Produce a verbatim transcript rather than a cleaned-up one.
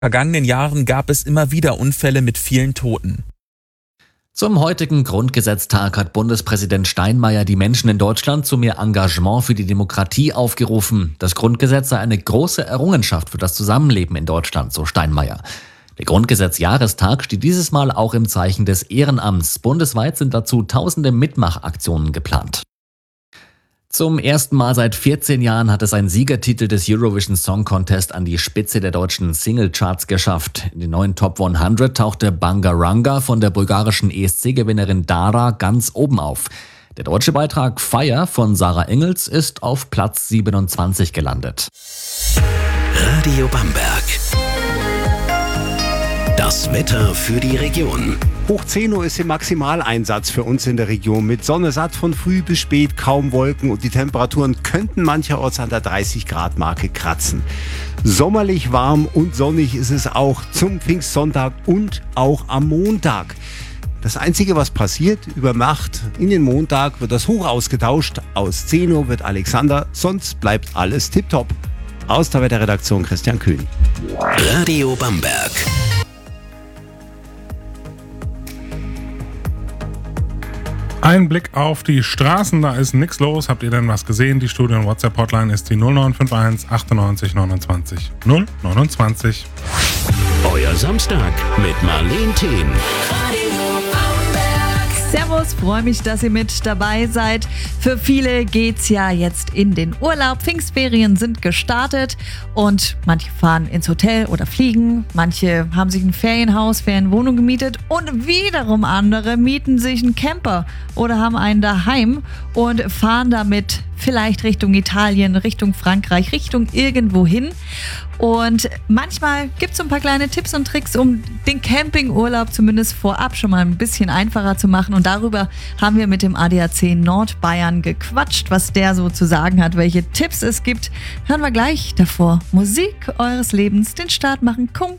vergangenen Jahren gab es immer wieder Unfälle mit vielen Toten. Zum heutigen Grundgesetztag hat Bundespräsident Steinmeier die Menschen in Deutschland zu mehr Engagement für die Demokratie aufgerufen. Das Grundgesetz sei eine große Errungenschaft für das Zusammenleben in Deutschland, so Steinmeier. Der Grundgesetz-Jahrestag steht dieses Mal auch im Zeichen des Ehrenamts. Bundesweit sind dazu tausende Mitmachaktionen geplant. Zum ersten Mal seit vierzehn Jahren hat es ein Siegertitel des Eurovision Song Contest an die Spitze der deutschen Singlecharts geschafft. In den neuen Top hundert tauchte Bangaranga von der bulgarischen E S C-Gewinnerin Dara ganz oben auf. Der deutsche Beitrag Fire von Sarah Engels ist auf Platz siebenundzwanzig gelandet. Radio Bamberg. Das Wetter für die Region. Hoch zehn Uhr ist im Maximaleinsatz für uns in der Region. Mit Sonne satt von früh bis spät, kaum Wolken und die Temperaturen könnten mancherorts an der dreißig Grad Marke kratzen. Sommerlich warm und sonnig ist es auch zum Pfingstsonntag und auch am Montag. Das Einzige, was passiert, über Nacht in den Montag wird das Hoch ausgetauscht. Aus zehn Uhr wird Alexander, sonst bleibt alles tipptopp. Aus der Wetterredaktion Christian Kühn. Radio Bamberg. Ein Blick auf die Straßen, da ist nichts los. Habt ihr denn was gesehen? Die Studio- und WhatsApp-Hotline ist die null neun fünf eins achtundneunzig neunundzwanzig null neunundzwanzig. Euer Samstag mit Marleen Thien. Servus, freue mich, dass ihr mit dabei seid. Für viele geht's ja jetzt in den Urlaub. Pfingstferien sind gestartet und manche fahren ins Hotel oder fliegen. Manche haben sich ein Ferienhaus, Ferienwohnung gemietet und wiederum andere mieten sich einen Camper oder haben einen daheim und fahren damit vielleicht Richtung Italien, Richtung Frankreich, Richtung irgendwo hin. Und manchmal gibt es so ein paar kleine Tipps und Tricks, um den Campingurlaub zumindest vorab schon mal ein bisschen einfacher zu machen. Und darüber haben wir mit dem A D A C Nordbayern gequatscht, was der so zu sagen hat, welche Tipps es gibt. Hören wir gleich davor. Musik eures Lebens, den Start machen. Kung